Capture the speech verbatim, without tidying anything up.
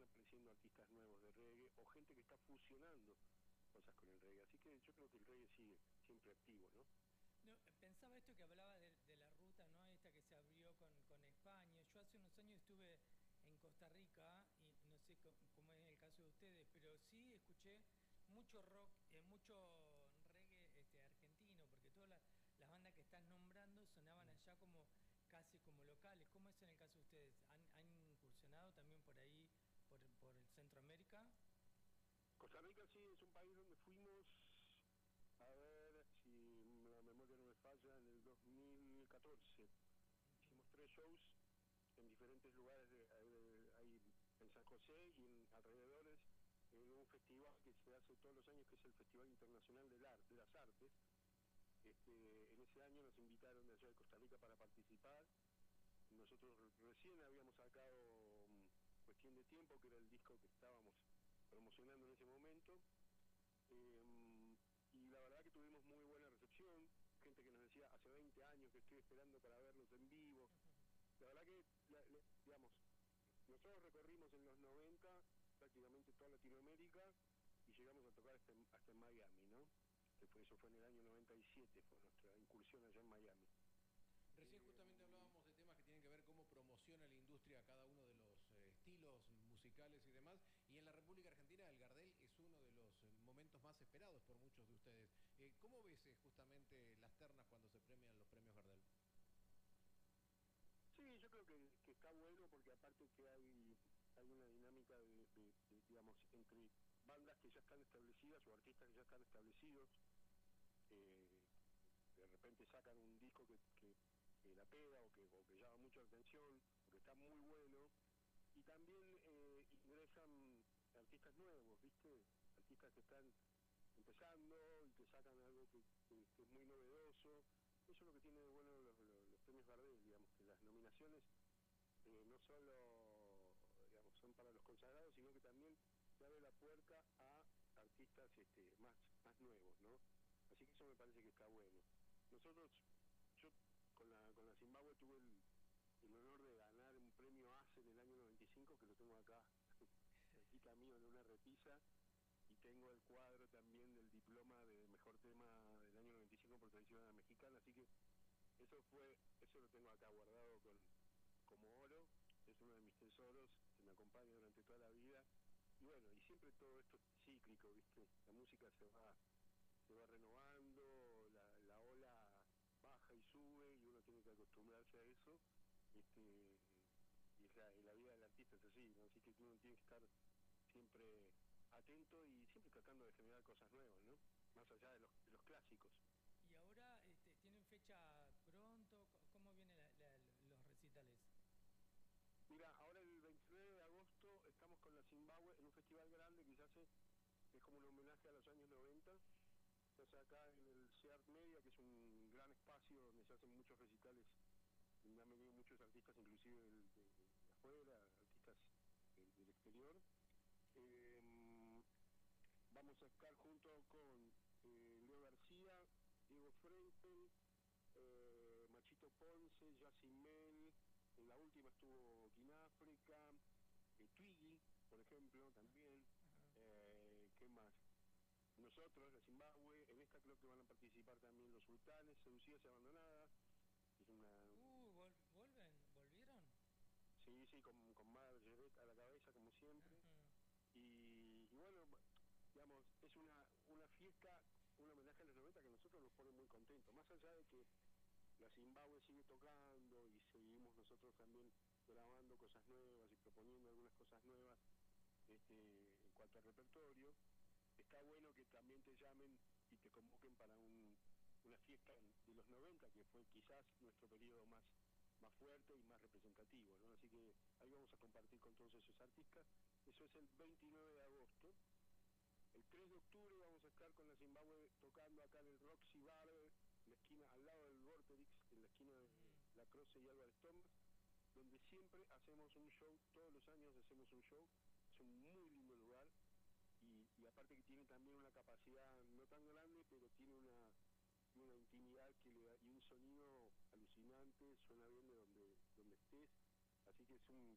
apareciendo artistas nuevos de reggae o gente que está fusionando cosas con el reggae. Así que yo creo que el reggae sigue siempre activo, ¿no? No, pensaba esto que hablaba de, de la ruta, ¿no? Esta que se abrió con, con España. Yo hace unos años estuve en Costa Rica y no sé cómo, cómo es el caso de ustedes, pero sí escuché mucho rock, eh, mucho reggae este, argentino, porque todas las, las bandas que estás nombrando sonaban allá como casi como locales. ¿Cómo es en el caso de ustedes? ¿Han, han incursionado también por ahí, por, por el Centroamérica? Costa Rica sí es un país donde fuimos, a ver si la memoria no me falla, en el dos mil catorce. Hicimos tres shows en diferentes lugares, de, de, ahí en San José y en alrededores, en un festival que se hace todos los años, que es el Festival Internacional del Arte, de las Artes. Este, en ese año nos invitaron de allá de Costa Rica para participar. Nosotros recién habíamos sacado um, Cuestión de Tiempo, que era el disco que estábamos promocionando en ese momento. Eh, y la verdad que tuvimos muy buena recepción, gente que nos decía, hace veinte años que estoy esperando para verlos en vivo. La verdad que, la, la, digamos, nosotros recorrimos en los noventa prácticamente toda Latinoamérica y llegamos a tocar hasta en, hasta en Miami, ¿no? Que fue, eso fue en el año noventa y siete, fue nuestra incursión allá en Miami. Recién justamente hablábamos de temas que tienen que ver cómo promociona la industria cada uno de los eh, estilos musicales y demás. Y en la República Argentina el Gardel es uno de los eh, momentos más esperados por muchos de ustedes. Eh, ¿Cómo ves eh, justamente las ternas cuando se premian los premios Gardel? Sí, yo creo que, que está bueno porque aparte que hay, hay una dinámica de, de, de, digamos, entre bandas que ya están establecidas o artistas que ya están establecidos, eh, de repente sacan un disco que, que, que la pega o que, o que llama mucho la atención, o que está muy bueno, y también eh, ingresan artistas nuevos, ¿viste? Artistas que están empezando y que sacan algo que, que, que es muy novedoso. Eso es lo que tiene de bueno los, los, los premios Gardel, digamos, que las nominaciones eh, no solo, digamos, son para los consagrados, sino que también se abre la puerta a artistas este, más, más nuevos, ¿no? Así que eso me parece que está bueno. Nosotros, yo con la, con la Zimbabue tuve el, el honor de ganar un premio A C E en el año noventa y cinco, que lo tengo acá, cerquita mío en una repisa, y tengo el cuadro también del diploma de mejor tema del año noventa y cinco por tradición mexicana, así que eso fue, eso lo tengo acá guardado con, como oro, es uno de mis tesoros que me acompaña durante toda la vida. Y bueno, y siempre todo esto es cíclico, ¿viste? La música se va se va renovando, la, la ola baja y sube y uno tiene que acostumbrarse a eso. Este, y, es la, y la vida del artista es así, ¿no? Así que uno tiene que estar siempre atento y siempre tratando de generar cosas nuevas, ¿no? Más allá de los, de los clásicos. Y ahora este, tienen fecha pronto. ¿Cómo vienen la, la, los recitales? Mira, ahora el veintinueve de agosto estamos con la Zimbabue en un festival grande que se hace, que es como un homenaje a los años noventa. Se hace acá en el SEART Media, que es un gran espacio donde se hacen muchos recitales, donde han venido muchos artistas, inclusive de, de, de afuera, artistas de, del exterior. Eh, vamos a estar junto con eh, Leo García, Diego Frenkel, eh, Machito Ponce, Yacimel, en la última estuvo Kináfrica, eh, Twiggy, por ejemplo, también. Eh, ¿Qué más? Nosotros, la Zimbabue, en esta creo que van a participar también los Sultanes, Seducidas y Abandonadas. Es una... Uh, vol ¿vuelven? ¿Volvieron? Sí, sí, con, con Margaret a la cabeza, como siempre. Y, y bueno, digamos, es una, una fiesta, un homenaje a los noventa que a nosotros nos pone muy contentos. Más allá de que la Zimbabue sigue tocando y seguimos nosotros también grabando cosas nuevas y proponiendo algunas cosas nuevas este, en cuanto al repertorio, está bueno que también te llamen y te convoquen para un, una fiesta de los noventa, que fue quizás nuestro periodo más, más fuerte y más representativo, ¿no? Así que ahí vamos a compartir con todos esos artistas. Eso es el veintinueve de agosto. El tres de octubre vamos a estar con la Zimbabue tocando acá en el Roxy Bar, en la esquina, al lado del Vorterix, en la esquina de La Croce y Álvarez Thomas, donde siempre hacemos un show, todos los años hacemos un show. Es un muy lindo lugar. Y, y aparte que tiene también una capacidad no tan grande, pero tiene una, una intimidad que le da, y un sonido alucinante, suena bien de donde, donde estés.